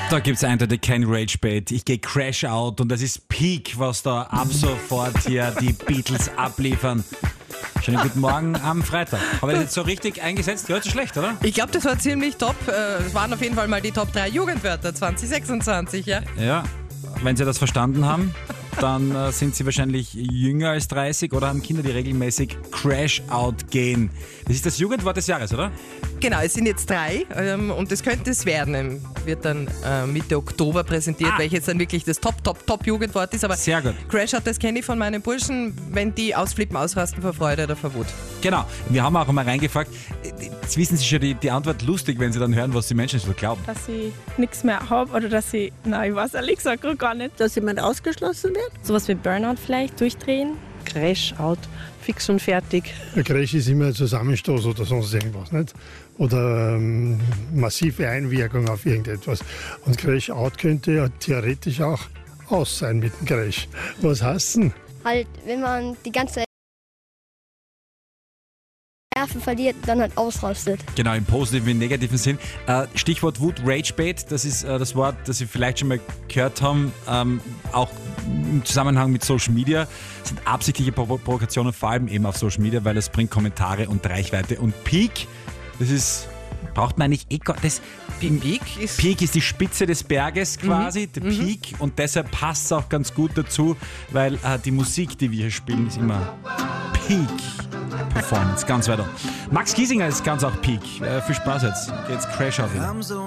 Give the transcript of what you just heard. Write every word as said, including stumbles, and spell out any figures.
Da gibt es eindeutig kein Rage-Bait. Ich gehe Crash Out und das ist Peak, was da ab sofort hier die Beatles abliefern. Schönen guten Morgen am Freitag. Habe ich das jetzt so richtig eingesetzt? Gehört so schlecht, oder? Ich glaube, das war ziemlich top. Es waren auf jeden Fall mal die Top drei Jugendwörter zwanzig sechsundzwanzig, ja? Ja, wenn Sie das verstanden haben, dann äh, sind Sie wahrscheinlich jünger als dreißig oder haben Kinder, die regelmäßig Crash Out gehen. Das ist das Jugendwort des Jahres, oder? Genau, es sind jetzt drei ähm, und das könnte es werden. Ähm, Wird dann äh, Mitte Oktober präsentiert, Ah. welches dann wirklich das Top, Top, Top Jugendwort ist. Aber Sehr gut. Crash Out, das kenne ich von meinen Burschen, wenn die ausflippen, ausrasten vor Freude oder vor Wut. Genau. Wir haben auch einmal reingefragt. Jetzt wissen Sie schon die, die Antwort lustig, wenn Sie dann hören, was die Menschen so glauben. Dass ich nichts mehr habe oder dass ich, nein, ich weiß ehrlich gesagt gar nicht. Dass jemand ausgeschlossen wird? Sowas wie Burnout vielleicht, durchdrehen. Crash out, fix und fertig. Ein Crash ist immer ein Zusammenstoß oder sonst irgendwas, nicht? Oder ähm, massive Einwirkung auf irgendetwas. Und Crash out könnte ja theoretisch auch aus sein mit dem Crash. Was heißt denn? Halt, wenn man die ganze Nerven verliert, dann halt ausrastet. Genau, im positiven wie im negativen Sinn. Äh, Stichwort Wut, Rage-Bait, das ist äh, das Wort, das Sie vielleicht schon mal gehört haben, ähm, auch im Zusammenhang mit Social Media. Das sind absichtliche Provo- Provokationen, vor allem eben auf Social Media, weil es bringt Kommentare und Reichweite. Und Peak, das ist, braucht man nicht, eh gar- das, Peak ist... Peak ist die Spitze des Berges quasi, der Peak, und deshalb passt es auch ganz gut dazu, weil äh, die Musik, die wir hier spielen, ist immer Peak Performance, ganz weiter. Max Giesinger ist ganz auch Peak. Äh, viel Spaß jetzt. Geht's Crash Out hin.